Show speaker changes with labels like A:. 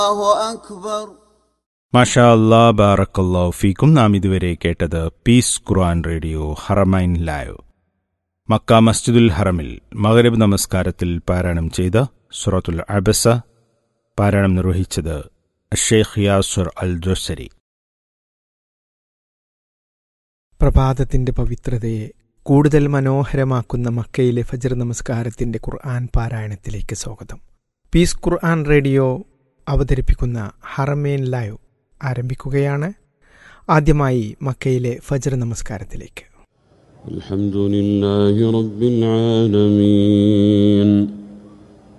A: അല്ലാഹു അക്ബർ.
B: മാഷാ അല്ലാ, ബാറക്കല്ലാഹു ഫീക്കും. നാം ഇതുവരെ കേട്ടത് പീസ് ഖുർആൻ റേഡിയോ ഹറമൈൻ ലൈവ്. മക്ക മസ്ജിദുൽ ഹറമിൽ മഗ്രിബ് നമസ്കാരത്തിൽ പാരായണം ചെയ്ത സൂറത്തുൽ അബസ പാരായണം നിർവഹിച്ചത് ഷെയ്ഖ് യാസുർ അൽ ജോസരി.
C: പ്രഭാതത്തിന്റെ പവിത്രതയെ കൂടുതൽ മനോഹരമാക്കുന്ന മക്കയിലെ ഫജ്ർ നമസ്കാരത്തിന്റെ ഖുർആൻ പാരായണത്തിലേക്ക് സ്വാഗതം. പീസ് ഖുർആൻ റേഡിയോ അവതരിപ്പിക്കുന്ന ഹറമൈൻ ലൈവ് ആരംഭിക്കുകയാണ്. ആദ്യമായി മക്കയിലെ ഫജ്ർ നമസ്കാരത്തിലേക്ക്.
D: അൽഹംദുലില്ലാഹി റബ്ബിൽ ആലമീൻ.